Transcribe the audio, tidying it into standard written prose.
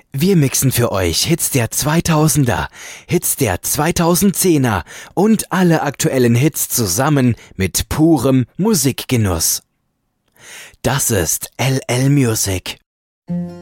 Wir mixen für euch Hits der 2000er, Hits der 2010er und alle aktuellen Hits zusammen mit purem Musikgenuss. Das ist LL Music.